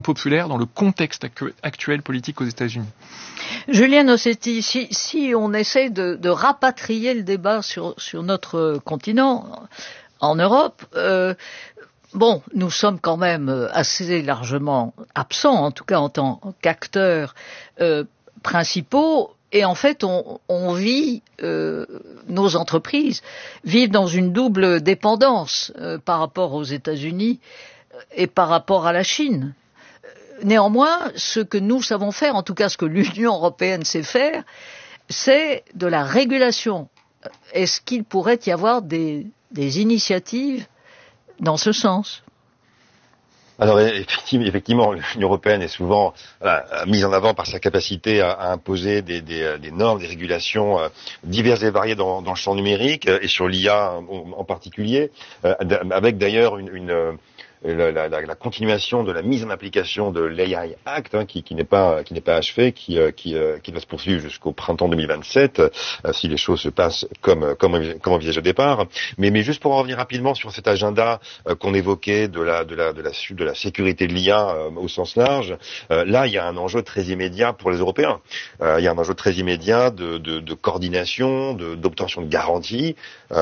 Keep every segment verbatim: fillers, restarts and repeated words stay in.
populaire dans le contexte actu- actuel politique aux États-Unis. Julien Nossetti, si, si on essaie de, de rapatrier le débat sur, sur notre continent, en Europe, euh, bon, nous sommes quand même assez largement absents, en tout cas en tant qu'acteurs euh, principaux. Et en fait, on, on vit, euh, nos entreprises vivent dans une double dépendance euh, par rapport aux États-Unis et par rapport à la Chine. Néanmoins, ce que nous savons faire, en tout cas ce que l'Union européenne sait faire, c'est de la régulation. Est-ce qu'il pourrait y avoir des, des initiatives dans ce sens ? Alors effectivement, effectivement, l'Union européenne est souvent voilà, mise en avant par sa capacité à, à imposer des, des, des normes, des régulations euh, diverses et variées dans, dans le champ numérique euh, et sur l'I A en, en particulier, euh, avec d'ailleurs une, une La, la, la, la continuation de la mise en application de l'A I Act, hein, qui, qui n'est pas qui n'est pas achevé, qui euh, qui, euh, qui va se poursuivre jusqu'au printemps deux mille vingt-sept, euh, si les choses se passent comme comme comme envisagé au départ. Mais mais juste pour en revenir rapidement sur cet agenda euh, qu'on évoquait de la de la de la de la sécurité de l'I A euh, au sens large, euh, là il y a un enjeu très immédiat pour les Européens. Euh, il y a un enjeu très immédiat de de, de coordination, de d'obtention de garanties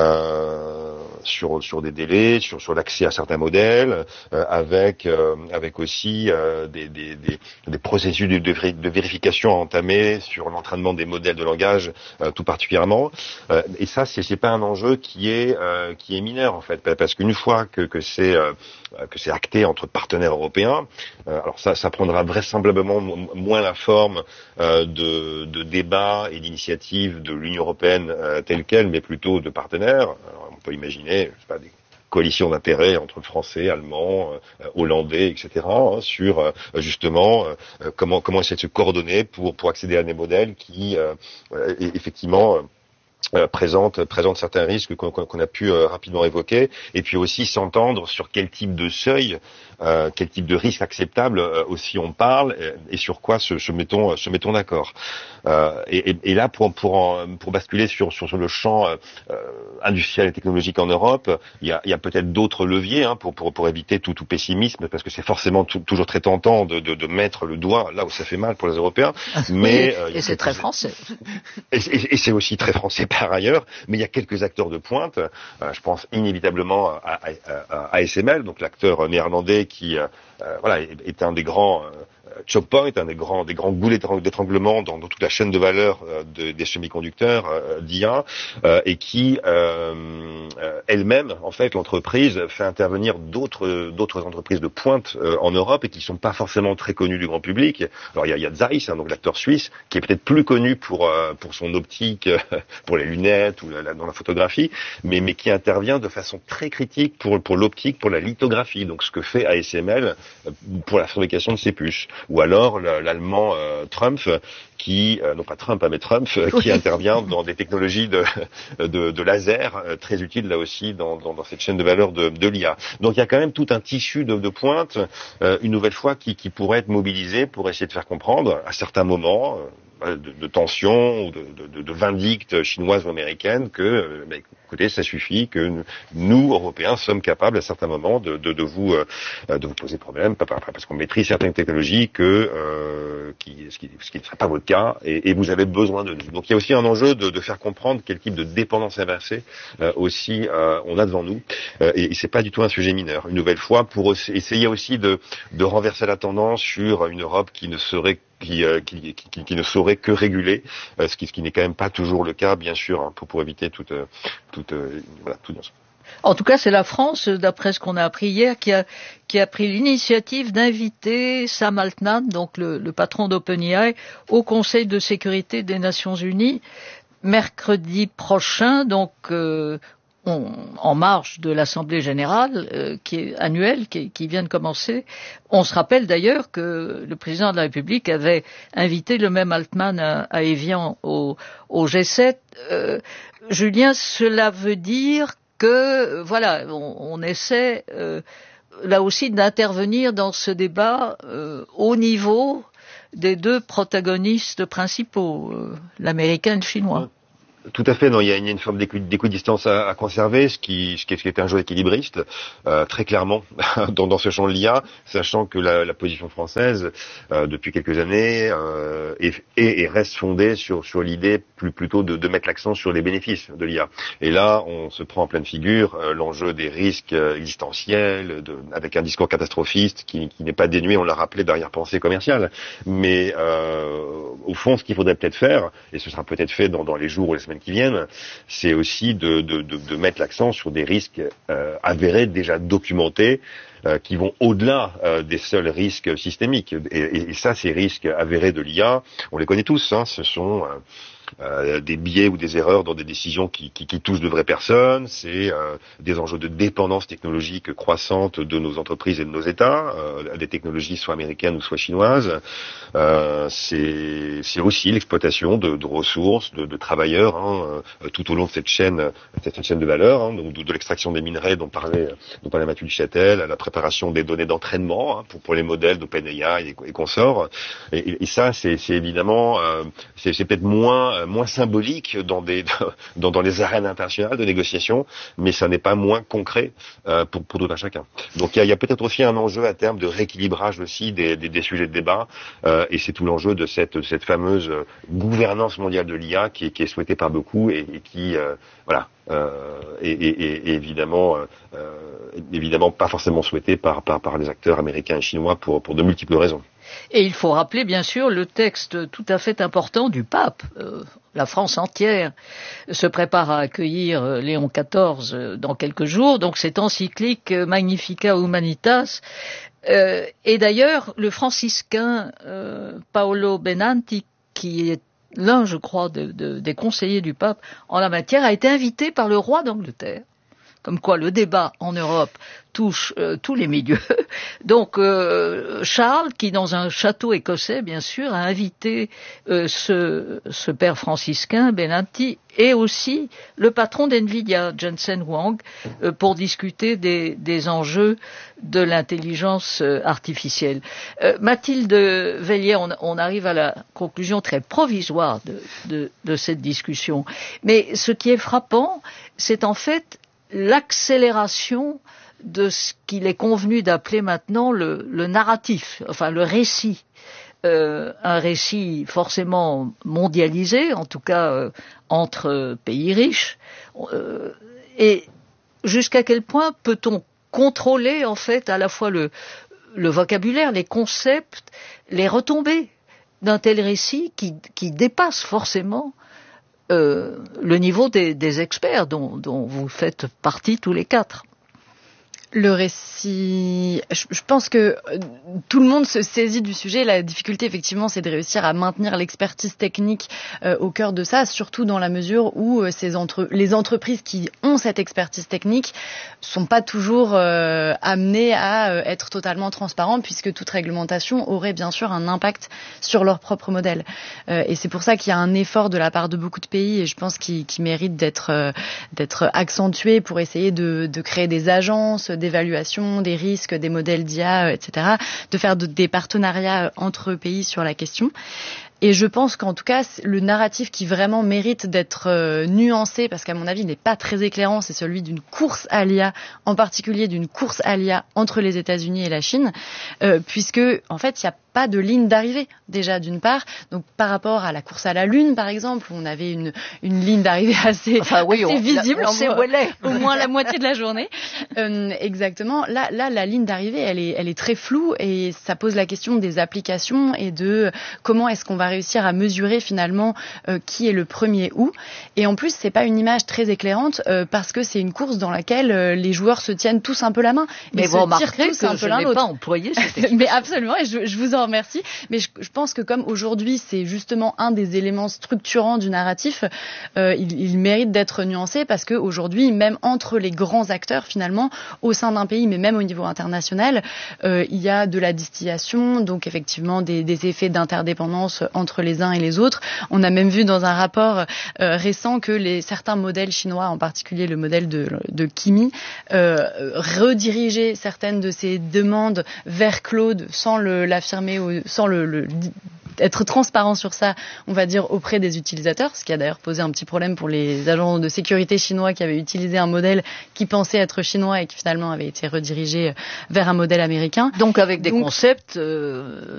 euh, sur sur des délais, sur sur l'accès à certains modèles. Euh, avec euh, avec aussi euh, des, des, des, des processus de, de, de vérification à entamer sur l'entraînement des modèles de langage euh, tout particulièrement. Euh, et ça, c'est, c'est pas un enjeu qui est euh, qui est mineur en fait, parce qu'une fois que, que c'est euh, que c'est acté entre partenaires européens, euh, alors ça, ça prendra vraisemblablement moins la forme euh, de, de débats et d'initiatives de l'Union européenne euh, telle quelle, mais plutôt de partenaires. Alors, on peut imaginer, je sais pas, des coalition d'intérêts entre Français, Allemands, euh, Hollandais, et cetera, hein, sur euh, justement euh, comment comment essayer de se coordonner pour pour accéder à des modèles qui euh, effectivement euh, Euh, présente présente certains risques qu'on, qu'on a pu euh, rapidement évoquer, et puis aussi s'entendre sur quel type de seuil, euh, quel type de risque acceptable euh, aussi on parle, et, et sur quoi se, se mettons se mettons d'accord. Euh, et, et là pour pour en, pour basculer sur, sur sur le champ euh, industriel et technologique en Europe, il y a il y a peut-être d'autres leviers hein, pour pour pour éviter tout tout pessimisme, parce que c'est forcément tout, toujours très tentant de, de de mettre le doigt là où ça fait mal pour les Européens. Mais oui, euh, et c'est très français. Et, et, et c'est aussi très français par ailleurs, mais il y a quelques acteurs de pointe. Euh, je pense inévitablement à, à, à, à A S M L, donc l'acteur néerlandais qui euh, voilà est, est un des grands euh, choke point, un des grands des grands goulets d'étranglement dans, dans toute la chaîne de valeur euh, de, des semi-conducteurs euh, d'I A, euh, et qui euh, euh, elle-même, en fait, l'entreprise fait intervenir d'autres d'autres entreprises de pointe euh, en Europe et qui sont pas forcément très connues du grand public. Alors il y a, il y a Zeiss, hein, donc l'acteur suisse, qui est peut-être plus connu pour euh, pour son optique, euh, pour les lunettes ou la, la, dans la photographie, mais mais qui intervient de façon très critique pour pour l'optique, pour la lithographie. Donc ce que fait A S M L euh, pour la fabrication de ses puces. Ou alors l'allemand euh, Trump, qui, euh, non pas Trump, mais Trump, euh, qui intervient dans des technologies de, de, de laser, euh, très utiles là aussi dans, dans, dans cette chaîne de valeur de, de l'I A. Donc il y a quand même tout un tissu de, de pointe, euh, une nouvelle fois, qui, qui pourrait être mobilisé pour essayer de faire comprendre, à certains moments, euh, de, de tension ou de, de, de vindicte chinoise ou américaine, que, euh, bah, écoutez, ça suffit, que nous, Européens, sommes capables à certains moments de, de, de vous euh, de vous poser problème, parce qu'on maîtrise certaines technologies que euh, qui, ce qui ce qui ne serait pas votre cas, et, et vous avez besoin de nous. Donc il y a aussi un enjeu de, de faire comprendre quel type de dépendance inversée euh, aussi euh, on a devant nous, euh, et, et c'est pas du tout un sujet mineur. Une nouvelle fois, pour essayer aussi de, de renverser la tendance sur une Europe qui ne serait Qui, euh, qui, qui, qui ne saurait que réguler, euh, ce qui, ce qui n'est quand même pas toujours le cas, bien sûr, hein, pour, pour éviter toute, toute, euh, voilà, tout dans ce... En tout cas, c'est la France, d'après ce qu'on a appris hier, qui a, qui a pris l'initiative d'inviter Sam Altman, donc le, le patron d'OpenAI, au Conseil de sécurité des Nations Unies mercredi prochain, donc euh, on, en marge de l'Assemblée générale euh, qui est annuelle, qui, qui vient de commencer. On se rappelle d'ailleurs que le président de la République avait invité le même Altman à, à Évian au, au G sept. Euh, Julien, cela veut dire que voilà, on, on essaie euh, là aussi d'intervenir dans ce débat euh, au niveau des deux protagonistes principaux, euh, l'américain et le chinois. Tout à fait, non, il y a, il y a une forme d'équi- d'équidistance à, à conserver, ce qui, ce qui, est, ce qui est un jeu équilibriste, euh, très clairement, dans, dans ce champ de l'I A, sachant que la, la position française, euh, depuis quelques années, euh, est, est, et reste fondée sur, sur l'idée plus, plutôt de, de mettre l'accent sur les bénéfices de l'I A. Et là, on se prend en pleine figure euh, l'enjeu des risques euh, existentiels, de, avec un discours catastrophiste qui, qui n'est pas dénué, on l'a rappelé, d'arrière-pensée commerciale. Mais euh, au fond, ce qu'il faudrait peut-être faire, et ce sera peut-être fait dans, dans les jours ou les semaines qui viennent, c'est aussi de, de, de, de mettre l'accent sur des risques euh, avérés, déjà documentés, euh, qui vont au-delà euh, des seuls risques systémiques. Et, et, et ça, ces risques avérés de l'I A, on les connaît tous, hein, ce sont... Euh, Euh, des biais ou des erreurs dans des décisions qui, qui, qui touchent de vraies personnes, c'est euh, des enjeux de dépendance technologique croissante de nos entreprises et de nos États, euh, des technologies soit américaines ou soit chinoises, euh, c'est, c'est aussi l'exploitation de, de ressources, de, de travailleurs, hein, euh, tout au long de cette chaîne, cette chaîne de valeur, hein, donc de, de l'extraction des minerais dont parlait, dont parlait Mathieu Duchâtel, à la préparation des données d'entraînement hein, pour, pour les modèles d'OpenAI et, et consorts. Et, et, et ça, c'est, c'est évidemment, euh, c'est, c'est peut-être moins moins symbolique dans des dans, dans les arènes internationales de négociation, mais ça n'est pas moins concret euh, pour pour tout un chacun. Donc il y a, il y a peut-être aussi un enjeu à terme de rééquilibrage aussi des des, des sujets de débat, euh, et c'est tout l'enjeu de cette de cette fameuse gouvernance mondiale de l'I A qui est qui est souhaitée par beaucoup et, et qui euh, voilà euh, et, et, et évidemment euh, évidemment pas forcément souhaitée par par par les acteurs américains et chinois pour pour de multiples raisons. Et il faut rappeler, bien sûr, le texte tout à fait important du pape. Euh, la France entière se prépare à accueillir euh, Léon quatorze euh, dans quelques jours, donc cette encyclique euh, Magnificat Humanitas. Euh, et d'ailleurs, le franciscain euh, Paolo Benanti, qui est l'un, je crois, de, de, des conseillers du pape en la matière, a été invité par le roi d'Angleterre. Comme quoi le débat en Europe touche euh, tous les milieux. Donc euh, Charles, qui dans un château écossais, bien sûr, a invité euh, ce, ce père franciscain, Benanti, et aussi le patron d'NVIDIA, Jensen Huang, euh, pour discuter des, des enjeux de l'intelligence euh, artificielle. Euh, Mathilde Vellier, on, on arrive à la conclusion très provisoire de, de, de cette discussion. Mais ce qui est frappant, c'est en fait l'accélération de ce qu'il est convenu d'appeler maintenant le, le narratif, enfin le récit. Euh, un récit forcément mondialisé, en tout cas euh, entre pays riches. Euh, et jusqu'à quel point peut-on contrôler en fait à la fois le, le vocabulaire, les concepts, les retombées d'un tel récit qui, qui dépasse forcément Euh, le niveau des, des experts dont, dont vous faites partie tous les quatre. Le récit, je, je pense que tout le monde se saisit du sujet. La difficulté, effectivement, c'est de réussir à maintenir l'expertise technique euh, au cœur de ça, surtout dans la mesure où euh, ces entre, les entreprises qui ont cette expertise technique sont pas toujours euh, amenées à euh, être totalement transparentes, puisque toute réglementation aurait bien sûr un impact sur leur propre modèle. Euh, et c'est pour ça qu'il y a un effort de la part de beaucoup de pays, et je pense qu'il, qu'il mérite d'être euh, d'être accentué pour essayer de, de créer des agences d'évaluation des risques, des modèles d'I A, et cetera, de faire de, des partenariats entre pays sur la question. Et je pense qu'en tout cas, le narratif qui vraiment mérite d'être euh, nuancé, parce qu'à mon avis, il n'est pas très éclairant, c'est celui d'une course à l'I A, en particulier d'une course à l'I A entre les États-Unis et la Chine, euh, puisque en fait, il y a pas de ligne d'arrivée, déjà, d'une part. Donc, par rapport à la course à la Lune, par exemple, on avait une, une ligne d'arrivée assez, enfin, oui, assez on, visible, on sait où elle est. au moins la moitié de la journée. Euh, exactement. Là, là, la ligne d'arrivée, elle est, elle est très floue, et ça pose la question des applications et de comment est-ce qu'on va réussir à mesurer finalement euh, qui est le premier où. Et en plus, c'est pas une image très éclairante euh, parce que c'est une course dans laquelle euh, les joueurs se tiennent tous un peu la main. Mais vous remarquerez que un peu je l'un n'ai l'autre. pas employé cette expression. Mais absolument, et je, je vous en remercie. Mais je, je pense que comme aujourd'hui, c'est justement un des éléments structurants du narratif, euh, il, il mérite d'être nuancé parce que aujourd'hui, même entre les grands acteurs finalement, au sein d'un pays, mais même au niveau international, euh, il y a de la distillation, donc effectivement des, des effets d'interdépendance entre les uns et les autres. On a même vu dans un rapport euh, récent que les, certains modèles chinois, en particulier le modèle de, de Kimi, euh, redirigeaient certaines de ces demandes vers Claude sans le, l'affirmer, ou, sans le, le être transparent sur ça, on va dire, auprès des utilisateurs, ce qui a d'ailleurs posé un petit problème pour les agents de sécurité chinois qui avaient utilisé un modèle qui pensait être chinois et qui finalement avait été redirigé vers un modèle américain. Donc avec des Donc, concepts euh,